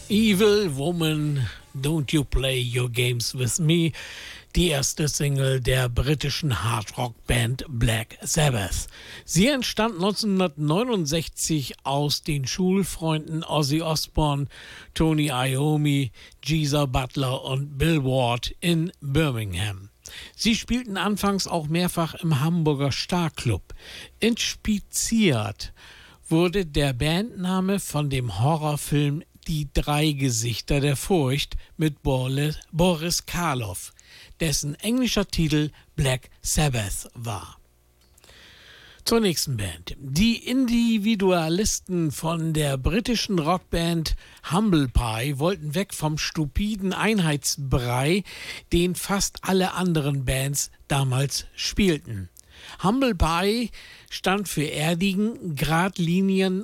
Evil Woman, Don't You Play Your Games With Me, die erste Single der britischen Hardrock-Band Black Sabbath. Sie entstand 1969 aus den Schulfreunden Ozzy Osbourne, Tony Iommi, Geezer Butler und Bill Ward in Birmingham. Sie spielten anfangs auch mehrfach im Hamburger Starclub. Inspiziert wurde der Bandname von dem Horrorfilm Die drei Gesichter der Furcht mit Boris Karloff, dessen englischer Titel Black Sabbath war. Zur nächsten Band. Die Individualisten von der britischen Rockband Humble Pie wollten weg vom stupiden Einheitsbrei, den fast alle anderen Bands damals spielten. Humble Pie stand für erdigen, geradlinigen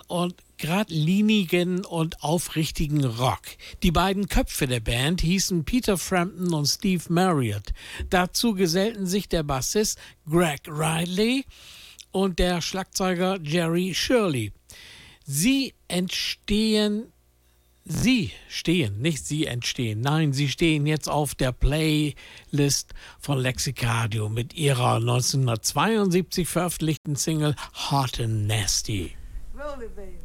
und aufrichtigen Rock. Die beiden Köpfe der Band hießen Peter Frampton und Steve Marriott. Dazu gesellten sich der Bassist Greg Riley und der Schlagzeuger Jerry Shirley. Sie stehen jetzt auf der Playlist von Lexicadio mit ihrer 1972 veröffentlichten Single Hot and Nasty. Roll it, baby.